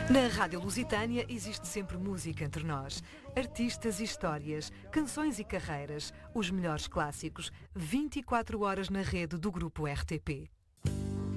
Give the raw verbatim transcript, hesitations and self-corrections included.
Na Rádio Lusitânia existe sempre música entre nós. Artistas e histórias, canções e carreiras, os melhores clássicos, vinte e quatro horas na rede do Grupo R T P.